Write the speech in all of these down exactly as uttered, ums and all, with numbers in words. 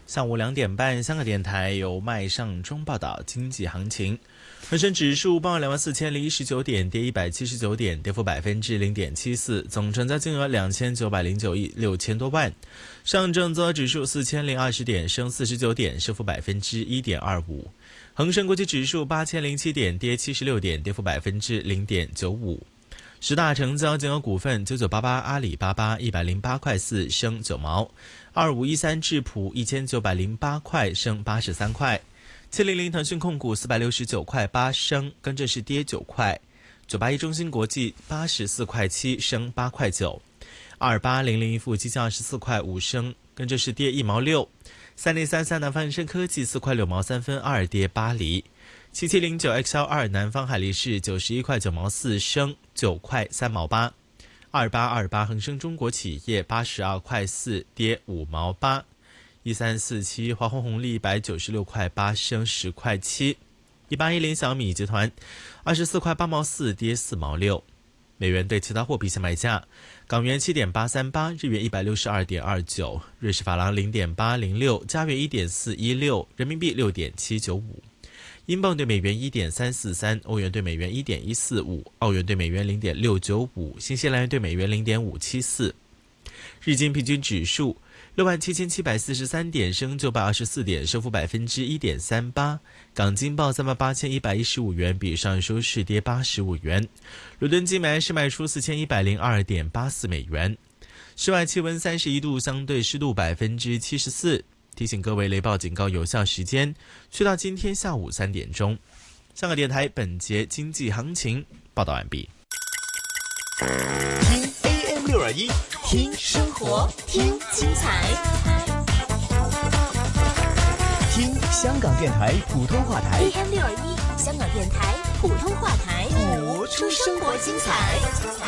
下午两点半，香港电台由麦尚中报道经济行情。恒生指数报两万四千零一十九点，跌一百七十九点，跌幅百分之零点七四，总成交金额两千九百零九亿六千多万。上证综合指数四千零二十点，升四十九点，升幅百分之一点二五。恒生国际指数八千零七点，跌七十六点，跌幅百分之零点九五。十大成交金额股份：九九八八阿里巴巴一百零八块四，升九毛；二五一三智普一千九百零八块，升八十三块；七零零腾讯控股四百六十九块八，升，跟着是跌九块；九八一中芯国际八十四块七，升八块九；二八零零一富基金二十四块五，升，跟着是跌一毛六；三零三三南方恒生科技四块六毛三分二，跌八厘。七七零九 X L 二南方海力士九十一块九毛四，升九块三毛八。二八二八恒生中国企业八十二块四，跌五毛八。一三四七华虹红利一百九十六块八，升十块七。一八一零小米集团二十四块八毛四，跌四毛六。美元对其他货币相卖价：港元七点八三八，日元一百六十二点二九，瑞士法郎零点八零六，加元一点四一六，人民币六点七九五。英镑对美元一点三四三，欧元对美元一点一四五，澳元对美元零点六九五，新西兰元对美元零点五七四。日经平均指数六万七千七百四十三点，升九百二十四点，升幅百分之一点三八。港金报三万八千一百一十五元，比上收市跌八十五元。伦敦金买是卖出四千一百零二点八四美元。室外气温三十一度，相对湿度百分之七十四。提醒各位，雷暴警告有效时间去到今天下午三点钟。香港电台本节经济行情报道完毕。 听 A M 六二一，听生活，听精彩，听香港电台普通話台 A M 六二一，香港電台普通話台， 活出生活精彩。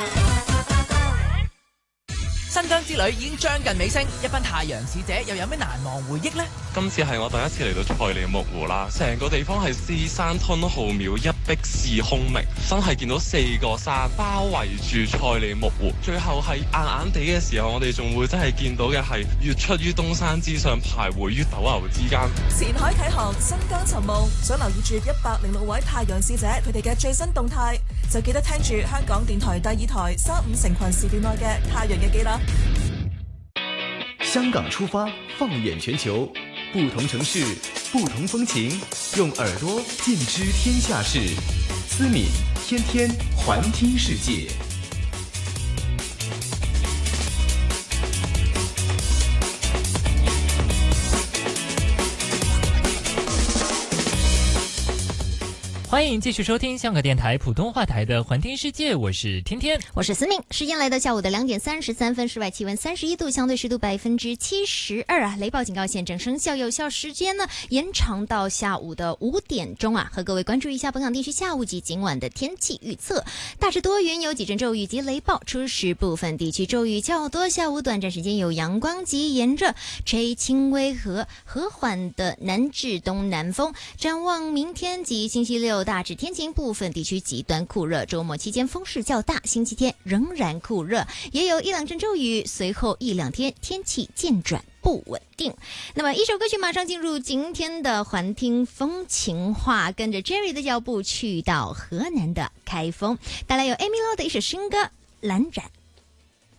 新疆之旅已經將近尾聲，一班太陽使者又有咩難忘回憶呢？ 今次係我第一次嚟到賽里木湖啦，成個地方係尸山吞浩渺，一壁是空明，真係見到四個山包圍住賽里木湖。最後係硬硬地嘅時候，我哋仲會真係見到嘅係月出於東山之上，徘徊於斗牛之間。 前海啟航，新疆尋夢，想留意住一百零六位太陽使者佢哋嘅最新動態，就記得聽住香港電台第二台三五成群時段內嘅太陽日記啦。 香港出發，放眼全球，不同城市，不同風情，用耳朵盡知天下事。思敏天天環聽世界。 欢迎继续收听香港电台普通话台的环听世界，我是天天， 我是思敏。时间来到下午的两点三十三分，室外气温三十一度，相对湿度百分之七十二啊。雷暴警告现正生效，有效时间呢延长到下午的五点钟啊。和各位关注一下本港地区下午及今晚的天气预测，大致多云，有几阵骤雨及雷暴，初时部分地区骤雨较多，下午短暂时间有阳光及炎热，吹轻微和和缓的南至东南风。展望明天及星期六大致天晴，部分地区极端酷热，周末期间风势较大，星期天仍然酷热，也有一两阵骤雨，随后一两天天气渐转不稳定。那么一首歌曲马上进入今天的环听风情话，跟着 Jerry 的脚步去到河南的开封，带来有 Amy Lau 的一首新歌《蓝染》。